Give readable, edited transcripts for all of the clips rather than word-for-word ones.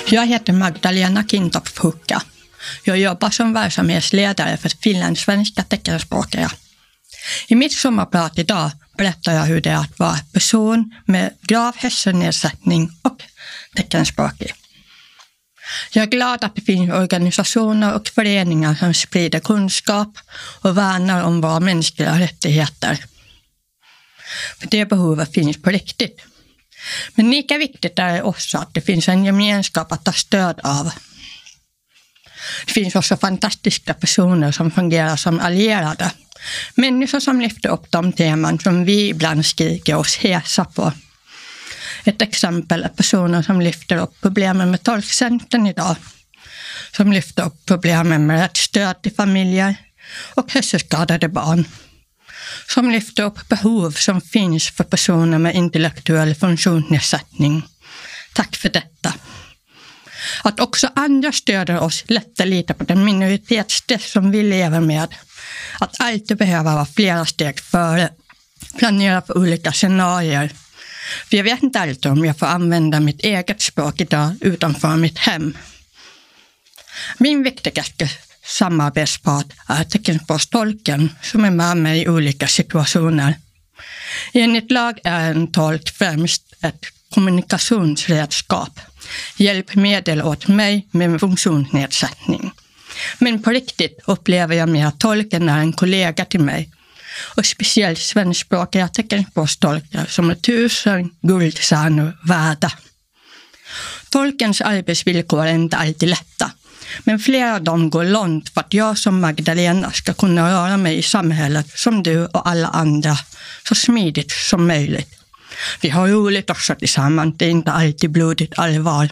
Jag heter Magdalena Kintorp-Hukka. Jag jobbar som verksamhetsledare för finlandssvenska teckenspråkiga. I mitt sommarprat idag berättar jag hur det är att vara person med grav hörselnedsättning och teckenspråkig. Jag är glad att det finns organisationer och föreningar som sprider kunskap och värnar om våra mänskliga rättigheter. För det behovet finns på riktigt. Men lika viktigt är det också att det finns en gemenskap att ta stöd av. Det finns också fantastiska personer som fungerar som allierade. Människor som lyfter upp de teman som vi ibland skriker oss hesa på. Ett exempel är personer som lyfter upp problemen med tolkcentern idag. Som lyfter upp problemen med rätt stöd till familjer och hörselskadade barn. Som lyfter upp behov som finns för personer med intellektuell funktionsnedsättning. Tack för detta. Att också andra stöder oss lättar lite på den minoritetsstress som vi lever med. Att alltid behöva vara flera steg före. Planera för olika scenarier. För jag vet inte alltid om jag får använda mitt eget språk idag utanför mitt hem. Min viktigaste samarbetspart är teckenspråkstolken som är med mig i olika situationer. Enligt lag är en tolk främst ett kommunikationsredskap, hjälpmedel åt mig med funktionsnedsättning. Men på riktigt upplever jag mer att tolken är en kollega till mig. Och speciellt svenskspråkiga teckenspråkstolkar som är 1000 guldstjärnor värda. Tolkens arbetsvillkor är inte alltid lätta. Men flera av dem går långt för att jag som Magdalena ska kunna röra mig i samhället som du och alla andra så smidigt som möjligt. Vi har roligt också tillsammans, det är inte alltid blodigt allvar.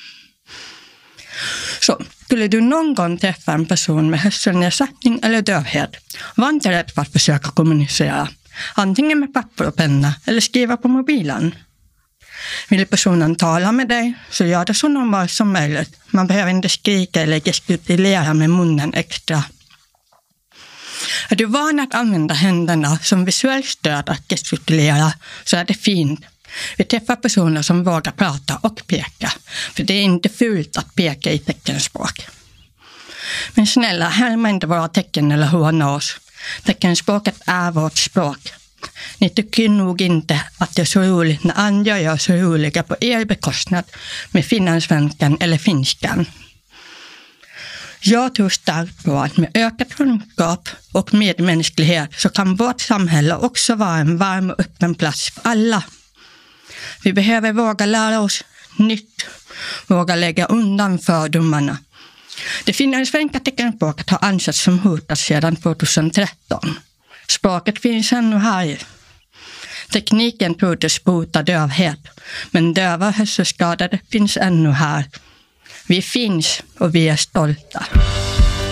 Så, skulle du någon gång träffa en person med hörselnedsättning eller dövhet, var inte rädd för att försöka kommunicera. Antingen med papper och penna eller skriva på mobilen. Vill personen tala med dig så gör det så normalt som möjligt. Man behöver inte skrika eller gestikulera med munnen extra. Är du van att använda händerna som visuellt stöd att gestikulera så är det fint. Vi träffar personer som vågar prata och peka. För det är inte fult att peka i teckenspråk. Men snälla, härma inte våra tecken eller håna oss. Teckenspråket är vårt språk. Ni tycker nog inte att det är så roligt när andra gör så roliga på er bekostnad med finlandssvenskan eller finskan. Jag tror starkt på att med ökad kunskap och medmänsklighet så kan vårt samhälle också vara en varm och öppen plats för alla. Vi behöver våga lära oss nytt, våga lägga undan fördomarna. Det finlandssvenska teckenspråket har ansetts som hotat sedan 2013. Språket finns ännu här. Tekniken troddes bota dövhet, men döva hörselskadade finns ännu här. Vi finns och vi är stolta.